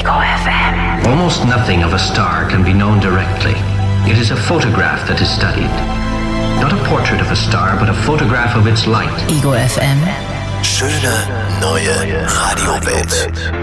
Ego FM. Almost nothing of a star can be known directly. It is a photograph that is studied. Not a portrait of a star, but a photograph of its light. Ego FM. Schöne neue Radiowelt.